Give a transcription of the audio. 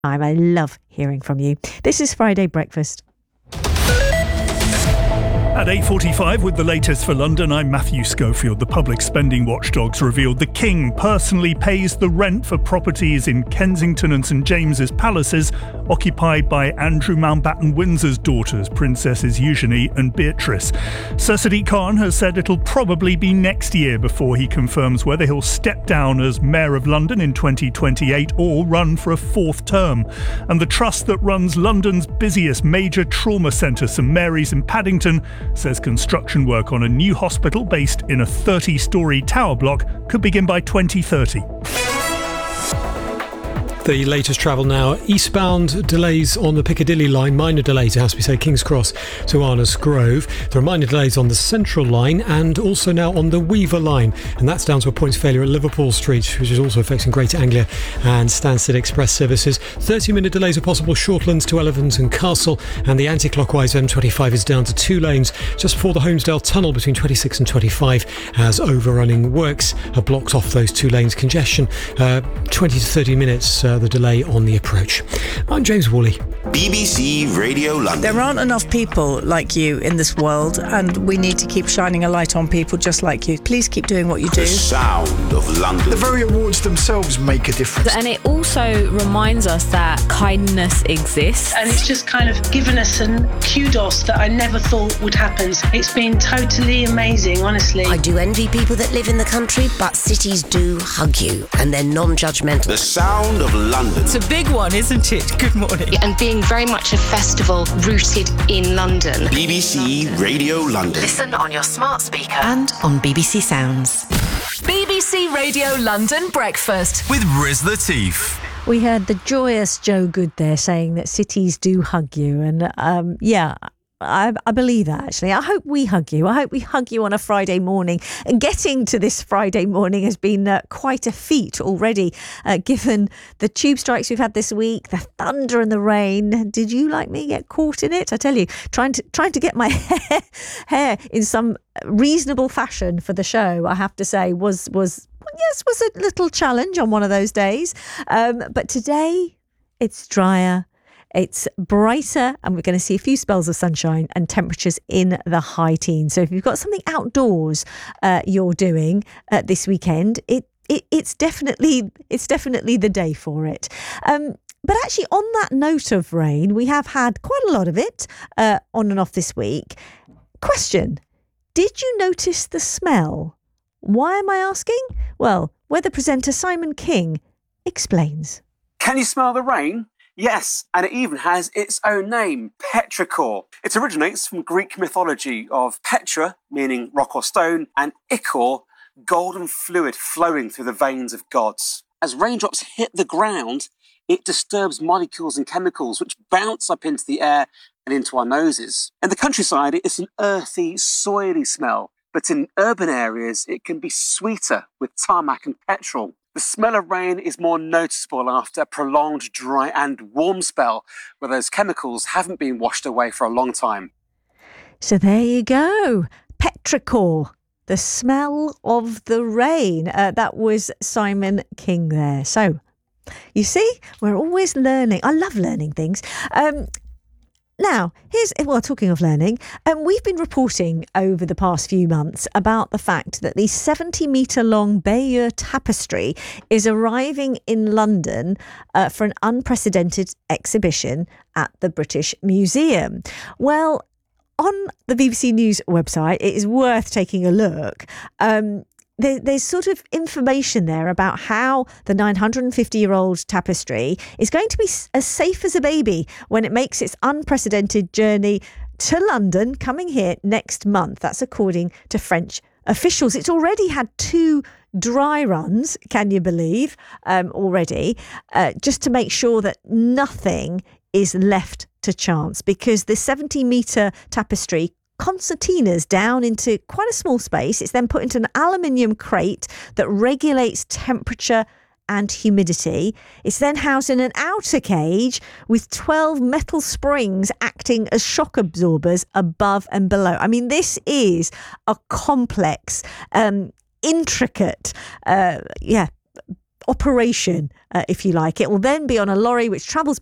I love hearing from you. This is Friday Breakfast. At 8:45 with the latest for London, I'm Matthew Schofield. The public spending watchdogs revealed the King personally pays the rent for properties in Kensington and St James's palaces occupied by Andrew Mountbatten Windsor's daughters, Princesses Eugenie and Beatrice. Sir Sadiq Khan has said it'll probably be next year before he confirms whether he'll step down as Mayor of London in 2028 or run for a fourth term. And the trust that runs London's busiest major trauma centre, St Mary's in Paddington, says construction work on a new hospital based in a 30-storey tower block could begin by 2030. The latest travel now. Eastbound delays on the Piccadilly line. Minor delays, it has to be said, King's Cross to Arnos Grove. There are minor delays on the Central line and also now on the Weaver line. And that's down to a points failure at Liverpool Street, which is also affecting Greater Anglia and Stansted Express services. 30-minute delays are possible Shortlands to Elephant and Castle. And the anti-clockwise M25 is down to 2 lanes just before the Holmesdale Tunnel between 26 and 25 as overrunning works have blocked off those 2 lanes. Congestion, 20 to 30 minutes. The delay on the approach. I'm James Woolley. BBC Radio London. There aren't enough people like you in this world, and we need to keep shining a light on people just like you. Please keep doing what you do. The sound of London. The very awards themselves make a difference. And it also reminds us that kindness exists. And it's just kind of given us some kudos that I never thought would happen. It's been totally amazing, honestly. I do envy people that live in the country, but cities do hug you, and they're non-judgmental. The sound of London. It's a big one, isn't it? Good morning. And being very much a festival rooted in London. BBC Radio London. Listen on your smart speaker and on BBC Sounds. BBC Radio London Breakfast with Riz Latif. We heard the joyous Joe Good there saying that cities do hug you. And I believe that, actually. I hope we hug you. I hope we hug you on a Friday morning. And getting to this Friday morning has been quite a feat already, given the tube strikes we've had this week, the thunder and the rain. Did you, like me, get caught in it? I tell you, trying to get my hair in some reasonable fashion for the show, I have to say, was a little challenge on one of those days. But today, it's drier. It's brighter and we're going to see a few spells of sunshine and temperatures in the high teens. So if you've got something outdoors you're doing this weekend, it's definitely the day for it. But actually, on that note of rain, we have had quite a lot of it on and off this week. Question, did you notice the smell? Why am I asking? Well, weather presenter Simon King explains. Can you smell the rain? Yes, and it even has its own name, petrichor. It originates from Greek mythology of Petra, meaning rock or stone, and ichor, golden fluid flowing through the veins of gods. As raindrops hit the ground, it disturbs molecules and chemicals which bounce up into the air and into our noses. In the countryside, it's an earthy, soily smell, but in urban areas, it can be sweeter with tarmac and petrol. The smell of rain is more noticeable after a prolonged dry and warm spell where those chemicals haven't been washed away for a long time. So there you go. Petrichor, the smell of the rain. That was Simon King there. So, you see, we're always learning. I love learning things. Now, talking of learning, we've been reporting over the past few months about the fact that the 70-metre-long Bayeux Tapestry is arriving in London for an unprecedented exhibition at the British Museum. Well, on the BBC News website, it is worth taking a look. There's sort of information there about how the 950-year-old tapestry is going to be as safe as a baby when it makes its unprecedented journey to London, coming here next month. That's according to French officials. It's already had 2 dry runs, can you believe, already, just to make sure that nothing is left to chance, because the 70-metre tapestry concertinas down into quite a small space. It's then put into an aluminium crate that regulates temperature and humidity. It's then housed in an outer cage with 12 metal springs acting as shock absorbers above and below. I mean, this is a complex, intricate, operation, if you like. It will then be on a lorry which travels